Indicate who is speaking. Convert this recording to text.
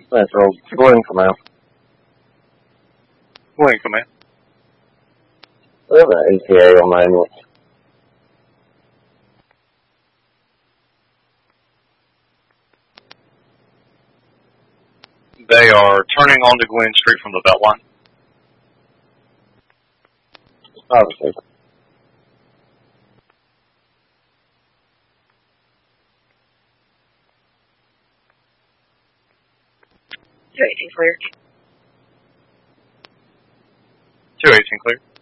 Speaker 1: Metro, Glenn, come out.
Speaker 2: Glenn, come in.
Speaker 1: We have an ETA on the ambulance.
Speaker 2: They are turning onto Glen Street from the Beltline.
Speaker 1: Obviously.
Speaker 3: Clear.
Speaker 2: 218 clear.